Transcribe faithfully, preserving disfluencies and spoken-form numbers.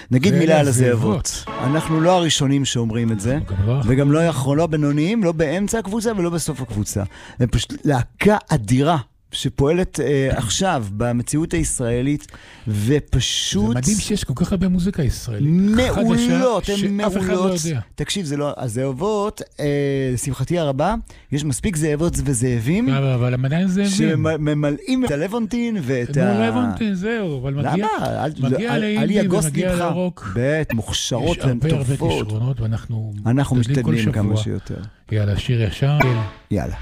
נגיד מילה על הזאבות. אנחנו לא הראשונים שאומרים את זה, וגם לא יכול, לא בינוניים, לא באמצע הקבוצה ולא בסוף הקבוצה. הם פשוט להקה אדירה. שפועלת אה, עכשיו במציאות הישראלית, ופשוט... זה מדהים שיש כל כך הרבה מוזיקה ישראלית. מעולות, הן מעולות. מעולות. לא תקשיב, זה לא... הזאבות, אה, לשמחתי הרבה, יש מספיק זאבות וזאבים. אבל עדיין זאבים. שממלאים את הלוונטין ואת ה... לא לבונטין, זהו, אבל מגיע... למה? מגיע לאינדי ומגיע לרוק. בית, מוכשרות והן טובות. יש הרבה וכישרונות, ואנחנו... אנחנו משתדלים כמה שיותר. יאללה, שיר ישר. יאללה.